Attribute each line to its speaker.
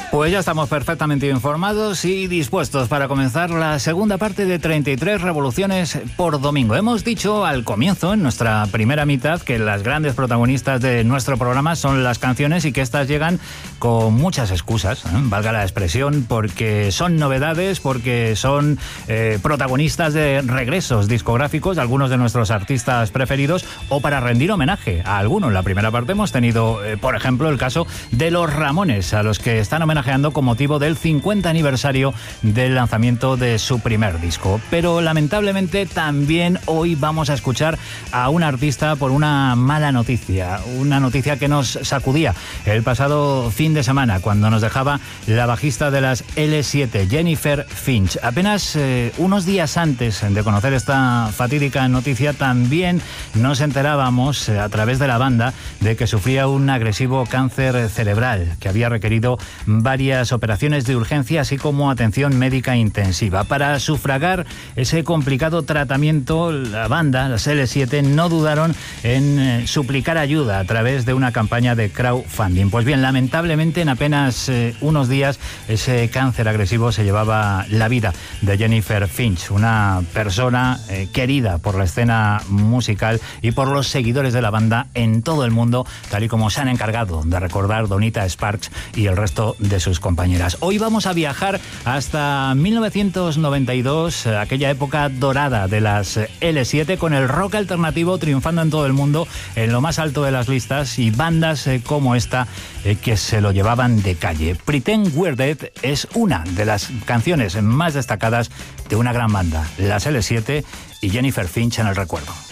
Speaker 1: Pues ya estamos perfectamente informados y dispuestos para comenzar la segunda parte de 33 revoluciones por domingo. Hemos dicho al comienzo, en nuestra primera mitad, que las grandes protagonistas de nuestro programa son las canciones y que estas llegan con muchas excusas, valga la expresión, porque son novedades, porque son protagonistas de regresos discográficos de algunos de nuestros artistas preferidos o para rendir homenaje a algunos. En la primera parte hemos tenido, por ejemplo, el caso de los Ramones, a los que están homenajeando con motivo del 50 aniversario del lanzamiento de su primer disco. Pero lamentablemente también hoy vamos a escuchar a un artista por una mala noticia, una noticia que nos sacudía el pasado fin de semana cuando nos dejaba la bajista de las L7, Jennifer Finch. Apenas unos días antes de conocer esta fatídica noticia también nos enterábamos a través de la banda de que sufría un agresivo cáncer cerebral que había requerido varias operaciones de urgencia, así como atención médica intensiva. Para sufragar ese complicado tratamiento, la banda, las L7, no dudaron en suplicar ayuda a través de una campaña de crowdfunding. Pues bien, lamentablemente en apenas unos días ese cáncer agresivo se llevaba la vida de Jennifer Finch, una persona querida por la escena musical y por los seguidores de la banda en todo el mundo, tal y como se han encargado de recordar Donita Sparks y el resto de sus compañeras. Hoy vamos a viajar hasta 1992, aquella época dorada de las L7, con el rock alternativo triunfando en todo el mundo, en lo más alto de las listas, y bandas como esta que se lo llevaban de calle. Pretend We're Dead es una de las canciones más destacadas de una gran banda, las L7 y Jennifer Finch en el recuerdo.